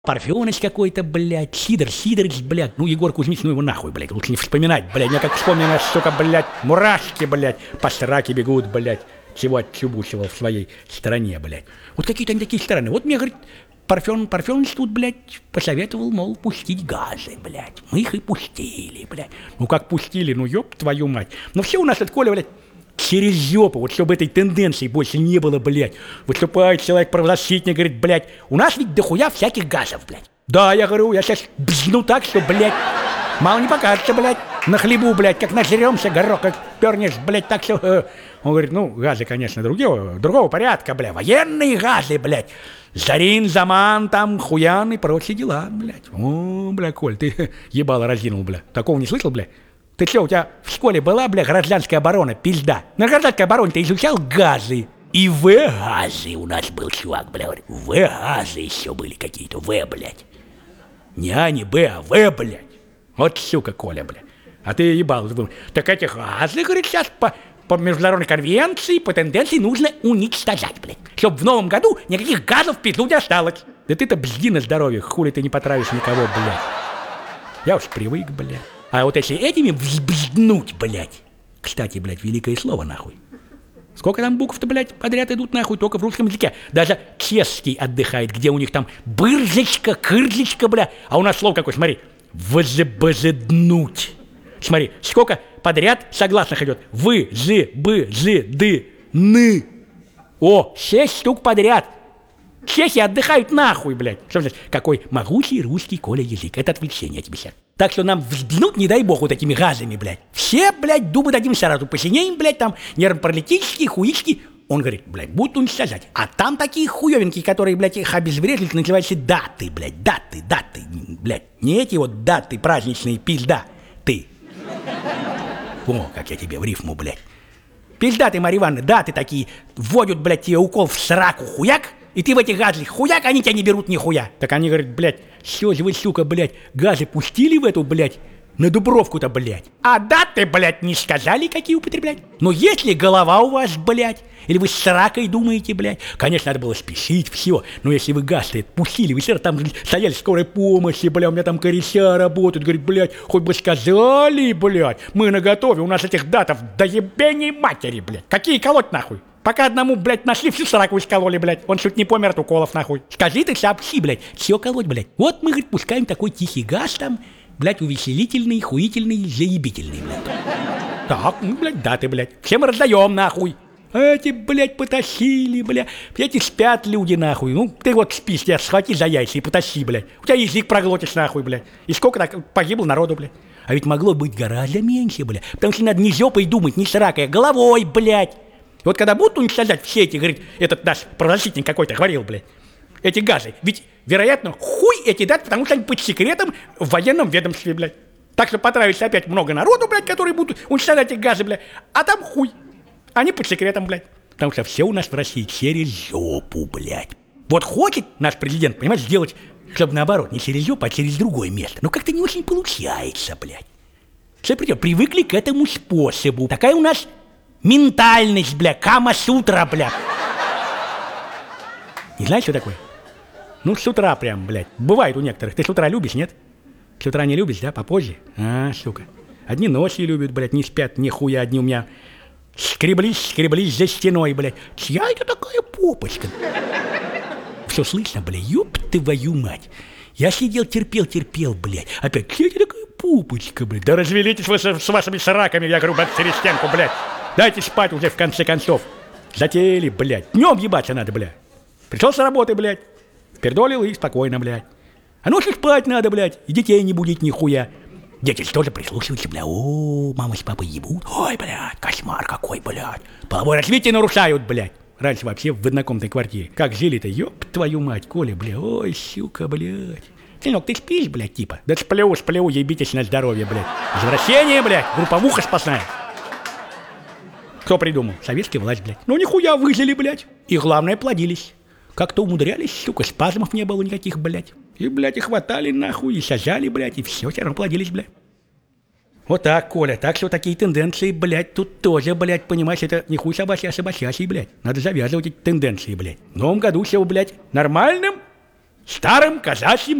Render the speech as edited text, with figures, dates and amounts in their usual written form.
Парфеныч какой-то, блядь, Сидорович, блядь. Ну, Егор Кузьмич, ну его нахуй, блядь, лучше не вспоминать, блядь. Мне как вспомнено, сука, блядь, мурашки, блядь, по сраке бегут, блядь, чего отчебучивал в своей стране, блядь. Вот какие-то они такие страны. Вот мне, говорит, Парфеныч тут, блядь, посоветовал, мол, пустить газы, блядь. Мы их и пустили, блядь. Ну, как пустили, ну, ёб твою мать. Ну, все у нас от Коля, блядь, через жопу, вот чтобы этой тенденции больше не было, блядь. Выступает человек-правозащитник, говорит, блядь, у нас ведь дохуя всяких газов, блядь. Да, я говорю, я сейчас бзну так, что, блядь, мало не покажется, блядь, на хлебу, блядь, как нажремся, горох, как пернешь, блядь, так что... Он говорит, ну, газы, конечно, другого порядка, блядь, военные газы, блядь. Зарин, Заман, там, Хуян и прочие дела, блядь. О, бля, Коль, ты ебало разинул, бля. Такого не слышал, бля? Ты что, у тебя в школе была, бля, гражданская оборона, пизда? На гражданской обороне ты изучал газы. И В-газы у нас был чувак, бля, говорит. В-газы еще были какие-то, В, блядь. Не А, не Б, а В, блядь. Вот сука, Коля, бля. А ты ебал, так эти газы, говорит, сейчас по международной конвенции, по тенденции нужно уничтожать, блядь. Чтоб в новом году никаких газов в пизду не осталось. Да ты-то бзди на здоровье, хули ты не потравишь никого, блядь. Я уж привык, блядь. А вот если этими взбзднуть, блядь. Кстати, блядь, великое слово, нахуй. Сколько там букв-то, блядь, подряд идут, нахуй, только в русском языке. Даже чешский отдыхает, где у них там бырзочка, кырзочка, бля. А у нас слово какое, смотри. Взбзднуть. Смотри, сколько подряд согласных идет. Вы, зы, бы, зы, ды, ны. О, 6 штук подряд. Чехи отдыхают нахуй, блядь. Что значит? Какой могучий русский, Коля, язык. Это отвлечение тебе сейчас. Так что нам взбзнуть, не дай бог, вот такими газами, блядь. Все, блядь, дубы дадим сразу. Посинеем, блядь, там нервно-паралитические, хуички. Он говорит, блядь, будут уничтожать. А там такие хуёвенькие, которые, блядь, их обезврежили, называются даты, блядь. Даты, блядь. Не эти вот даты праздничные, пизда. Ты. О, как я тебе в рифму, блядь. Пизда ты, Марья Ивановна, даты такие. Вводят, блядь, тебе укол в сраку, хуяк. И ты в эти газы хуяк, они тебя не берут нихуя. Так они говорят, блядь, все же вы, сука, блядь, газы пустили в эту, блядь, на Дубровку-то, блядь. А даты, блядь, не сказали, какие употреблять. Но если голова у вас, блядь, или вы с ракой думаете, блядь, конечно, надо было спешить, все. Но если вы газ-то пустили, вы все там стояли в скорой помощи, блядь, у меня там кореся работают, говорит, блядь, хоть бы сказали, блядь, мы наготове, у нас этих датов до ебеней матери, блядь. Какие колоть нахуй? Пока одному, блядь, нашли, всю сраку искололи, блядь. Он чуть не помер от уколов, нахуй. Скажи ты, сообщи, блядь, все колоть, блядь. Вот мы, говорит, пускаем такой тихий газ там, блядь, увеселительный, хуительный, заебительный, блядь. Так, ну, блядь, даты, блядь. Всем раздаем, нахуй. Эти, блядь, потащили, блядь. Эти спят люди, нахуй. Ну, ты вот спишь, тебя схвати за яйца и потащи, блядь. У тебя язык проглотишь, нахуй, блядь. И сколько так погибло народу, блядь. А ведь могло быть гораздо меньше, блядь. Потому что надо не жопой думать, не сракой, а головой, блядь. И вот когда будут уничтожать все эти, говорит, этот наш правозащитник какой-то говорил, блядь, эти газы, ведь, вероятно, хуй эти даты, потому что они под секретом в военном ведомстве, блядь. Так что потравится опять много народу, блядь, которые будут уничтожать эти газы, блядь, а там хуй. Они под секретом, блядь. Потому что все у нас в России через жопу, блядь. Вот хочет наш президент, понимаешь, сделать, чтобы наоборот, не через жопу, а через другое место. Но как-то не очень получается, блядь. Все привыкли к этому способу. Такая у нас... ментальность, бля, Кама-сутра, бля. Не знаешь, что такое? Ну, с утра прям, блядь. Бывает у некоторых. Ты с утра любишь, нет? С утра не любишь, да? Попозже? А, сука. Одни ночью любят, блядь, не спят, нихуя. Одни у меня скреблись за стеной, блядь. Чья это такая попочка? Все слышно, блядь? Ёб твою мать. Я сидел, терпел, блядь. Опять, чья это такая попочка, блядь? Да развелитесь вы с вашими сраками, я говорю, через стенку, блядь. Дайте спать уже в конце концов. Затеяли, блядь. Днем ебаться надо, блядь. Пришел с работы, блядь. Впердолил и спокойно, блядь. А ночью спать надо, блядь. И детей не будить нихуя. Дети тоже прислушиваются, блядь. О, мама с папой ебут. Ой, блядь, кошмар какой, блядь. Половое развитие нарушают, блядь. Раньше вообще в однокомнатной квартире. Как жили-то, ёб твою мать, Коля, блядь. Ой, сука, блядь. Сынок, ты спишь, блядь, типа? Да сплю, ебитесь на здоровье, блядь. Возвращение, блядь, групповуха спасная. Кто придумал? Советская власть, блядь. Ну нихуя выжили, блядь. И главное, плодились. Как-то умудрялись, сука, спазмов не было никаких, блядь. И, блядь, и хватали нахуй, и сажали, блядь, и все равно плодились, блядь. Вот так, Коля, так что такие тенденции, блядь, тут тоже, блядь, понимаешь, это не хуй собачий, блядь. Надо завязывать эти тенденции, блядь. В новом году все, блядь, нормальным, Старым казачьим